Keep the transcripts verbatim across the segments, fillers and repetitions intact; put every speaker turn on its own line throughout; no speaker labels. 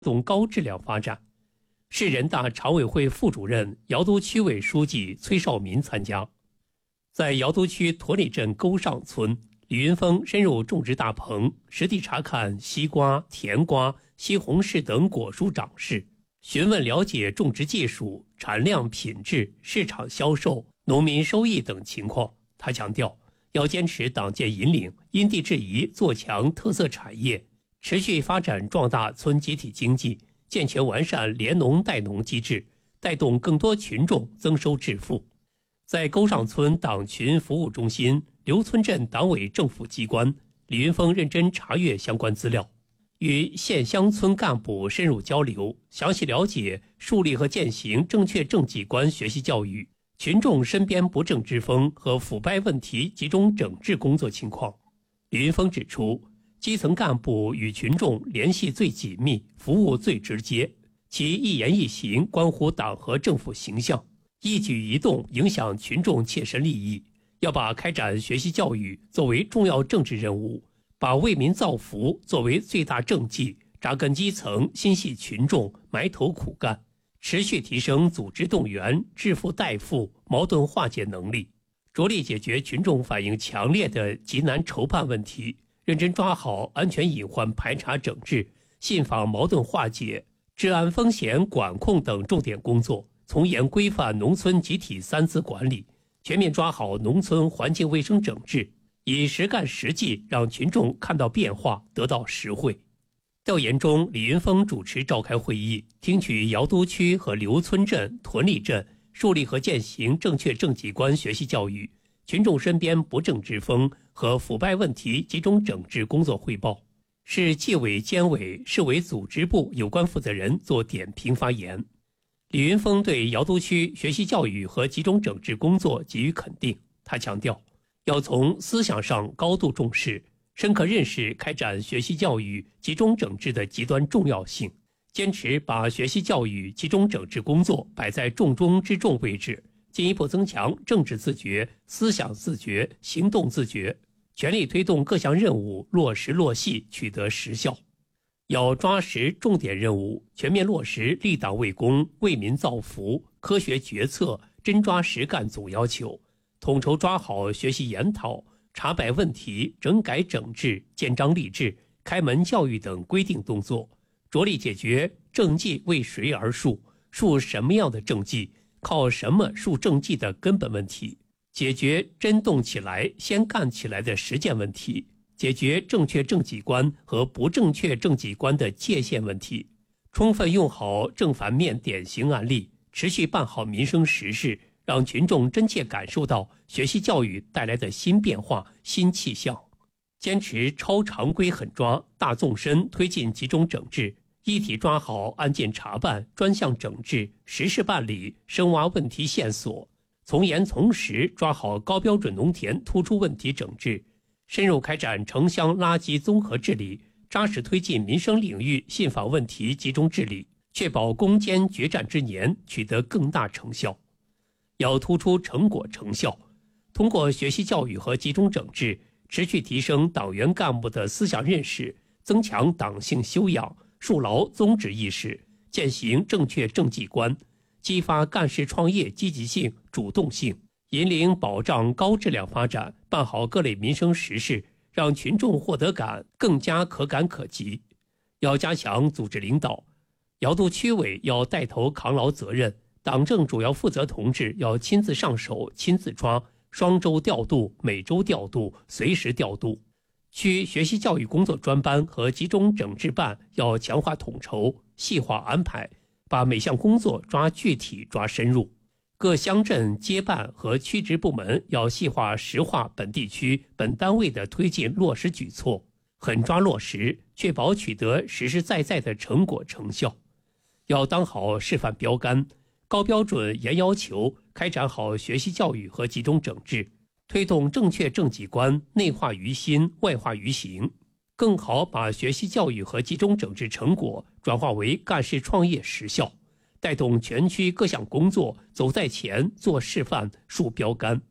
动高质量发展。市人大常委会副主任、瑶都区委书记崔绍民参加。在瑶都区驼里镇沟上村，李云峰深入种植大棚，实地查看西瓜、甜瓜、西红柿等果蔬长势，询问了解种植技术、产量、品质、市场销售、农民收益等情况。他强调，要坚持党建引领，因地制宜做强特色产业，持续发展壮大村集体经济，健全完善联农带农机制，带动更多群众增收致富。在沟上村党群服务中心、刘村镇党委政府机关，李云峰认真查阅相关资料，与县乡村干部深入交流，详细了解树立和践行正确政绩观学习教育、群众身边不正之风和腐败问题集中整治工作情况。李云峰指出，基层干部与群众联系最紧密，服务最直接，其一言一行关乎党和政府形象，一举一动影响群众切身利益。要把开展学习教育作为重要政治任务，把为民造福作为最大政绩，扎根基层，心系群众，埋头苦干，持续提升组织动员、致富代富、矛盾化解能力，着力解决群众反映强烈的急难筹办问题，认真抓好安全隐患排查整治、信访矛盾化解、治安风险管控等重点工作，从严规范农村集体三资管理，全面抓好农村环境卫生整治，以实干实际让群众看到变化，得到实惠。调研中，李云峰主持召开会议，听取瑶都区和刘村镇、屯里镇树立和践行正确政绩观学习教育、群众身边不正之风和腐败问题集中整治工作汇报。市纪委监委、市委组织部有关负责人做点评发言。李云峰对瑶都区学习教育和集中整治工作给予肯定。他强调，要从思想上高度重视，深刻认识开展学习教育集中整治的极端重要性，坚持把学习教育集中整治工作摆在重中之重位置，进一步增强政治自觉、思想自觉、行动自觉，全力推动各项任务落实落细，取得实效。要抓实重点任务，全面落实立党为公、为民造福、科学决策、真抓实干总要求，统筹抓好学习研讨、查摆问题、整改整治、建章立制、开门教育等规定动作，着力解决政绩为谁而树、树什么样的政绩、靠什么树政绩的根本问题，解决真动起来、先干起来的实践问题，解决正确政绩观和不正确政绩观的界限问题，充分用好正反面典型案例，持续办好民生实事，让群众真切感受到学习教育带来的新变化、新气象。坚持超常规狠抓、大纵深推进集中整治，一体抓好案件查办、专项整治、实事办理，深挖问题线索，从严从实抓好高标准农田突出问题整治，深入开展城乡垃圾综合治理，扎实推进民生领域信访问题集中治理，确保攻坚决战之年取得更大成效。要突出成果成效，通过学习教育和集中整治，持续提升党员干部的思想认识，增强党性修养，树牢宗旨意识，践行正确政绩观，激发干事创业积极性、主动性，引领保障高质量发展，办好各类民生实事，让群众获得感更加可感可及。要加强组织领导，瑶都区委要带头扛牢责任，党政主要负责同志要亲自上手、亲自抓，双周调度、每周调度、随时调度。区学习教育工作专班和集中整治办要强化统筹、细化安排，把每项工作抓具体、抓深入。各乡镇街办和区直部门要细化实化本地区、本单位的推进落实举措，狠抓落实，确保取得实实在在的成果成效。要当好示范标杆，高标准严要求，开展好学习教育和集中整治，推动正确政绩观内化于心、外化于行，更好把学习教育和集中整治成果转化为干事创业实效，带动全区各项工作走在前、做示范、树标杆。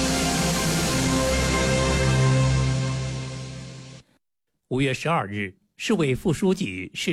五月十二日， 市委副书记、市